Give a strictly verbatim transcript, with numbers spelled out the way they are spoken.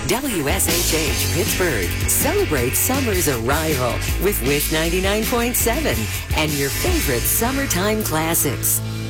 W S H H Pittsburgh celebrates summer's arrival with Wish ninety-nine point seven and your favorite summertime classics.